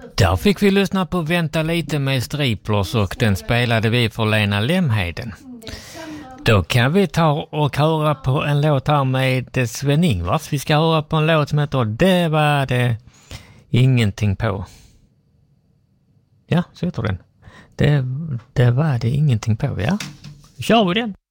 Där fick vi lyssna på Vänta lite med Striplers och den spelade vi för Lena Lemheden. Då kan vi ta och höra på en låt här med Sven-Ingvars. Vi ska höra på en låt som heter Det var det ingenting på. Ja, så heter den. Det var det ingenting på, ja. Kör vi den.